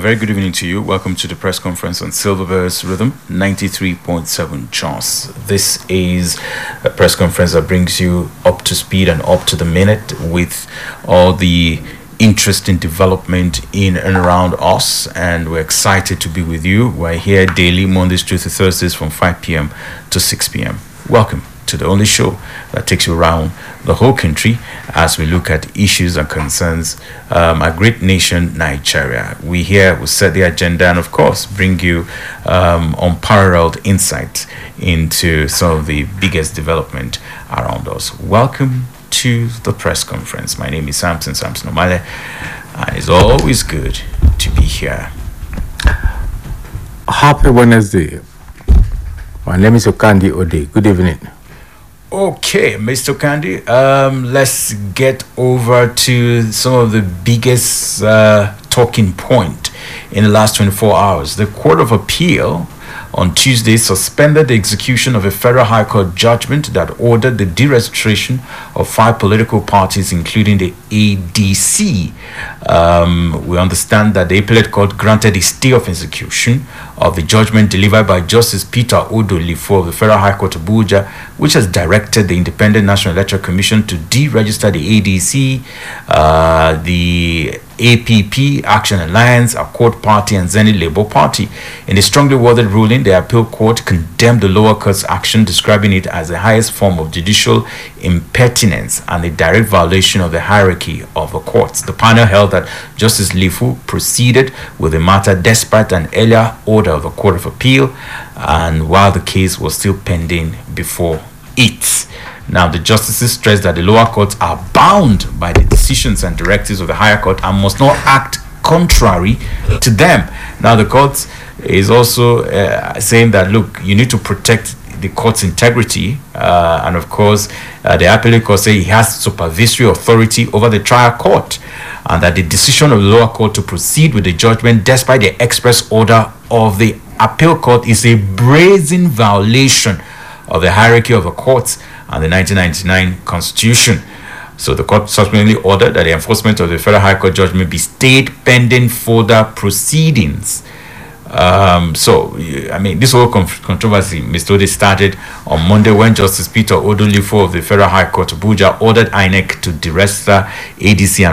very good evening to you. Welcome to the press conference on Silverbear's Rhythm 93.7 Chance. This is a press conference that brings you up to speed and up to the minute with all the interesting development in and around us, and we're excited to be with you. We're here daily, Mondays through to Thursdays from 5 p.m. to 6 p.m. Welcome to the only show that takes you around the whole country as we look at issues and concerns a great nation, Nigeria. We set the agenda and, of course, bring you unparalleled insight into some of the biggest development around us. Welcome to the press conference. My name is Samson Omale, and it's always good to be here. Happy Wednesday. My name is Okandi Ode. Good evening. Okay, Mr. Kandi, let's get over to some of the biggest talking point in the last 24 hours. The Court of Appeal on Tuesday suspended the execution of a federal high court judgment that ordered the deregistration of 5 political parties, including the ADC. We understand that the appellate court granted a stay of execution of the judgment delivered by Justice Peter Odolifo of the Federal High Court of Abuja, which has directed the Independent National Electoral Commission to deregister the ADC, the APP, Action Alliance, Accord Party, and Zenith Labour Party. In a strongly worded ruling, the appeal court condemned the lower court's action, describing it as the highest form of judicial impertinence and a direct violation of the hierarchy of the courts. The panel held that Justice Lifu proceeded with the matter despite an earlier order of the Court of Appeal, and while the case was still pending before it. Now, the justices stressed that the lower courts are bound by the decisions and directives of the higher court and must not act contrary to them. Now, the court is also saying that, look, you need to protect the court's integrity, and of course, the appellate court say he has supervisory authority over the trial court, and that the decision of the lower court to proceed with the judgment despite the express order of the appeal court is a brazen violation of the hierarchy of the courts and the 1999 Constitution. So the court subsequently ordered that the enforcement of the Federal High Court judgment be stayed pending further proceedings. This whole controversy, Mr. Ode, started on Monday when Justice Peter Odolifo of the Federal High Court of Abuja ordered INEC to deregister ADC and